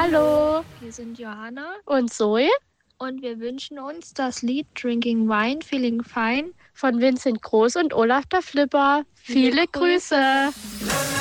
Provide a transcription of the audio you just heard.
Hallo, wir sind Johanna und Zoe und wir wünschen uns das Lied Drinking Wine, Feeling Fine. von Vincent Groß und Olaf der Flipper. Viele Grüße.